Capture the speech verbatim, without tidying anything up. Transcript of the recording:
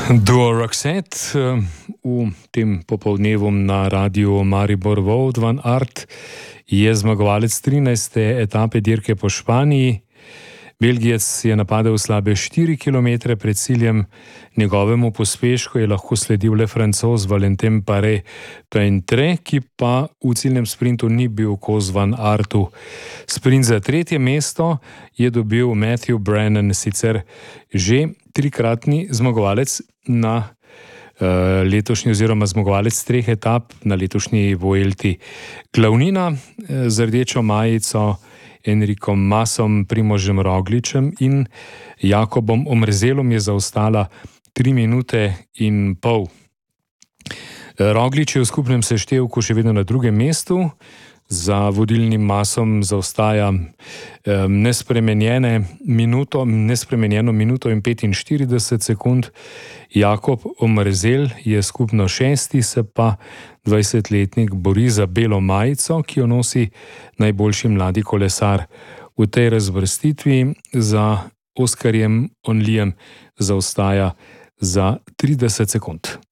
Duo Roxette v tem popoldnevu na radiu Maribor Wout van Aert je zmagovalec trinajste etape dirke po Španiji. Belgijec je napadel slabe štiri kilometre pred ciljem, njegovemu pospešku je lahko sledil le Francoz Valentin Paré-Pentre, ki pa v ciljnem sprintu ni bil kos Van Aertu. Sprint za tretje mesto je dobil Matthew Brennan, sicer že trikratni zmagovalec na uh, letošnji oziroma zmagovalec treh etap na letošnji Vuelti. Glavnina uh, z rdečo majico Enrikom Masom, Primožem Rogličem in Jakobom Omrzelom je zaostala tri minute in pol. Roglič je v skupnem seštevku še vedno na drugem mestu, za vodilnim Masom zaostaja um, nespremenjene minuto, nespremenjeno minuto in petinštirideset sekund. Jakob Omrzel je skupno šesti, se pa dvajsetletnik bori za belo majico, ki jo nosi najboljši mladi kolesar. V tej razvrstitvi za Oskarjem Onlijem zaostaja za trideset sekund.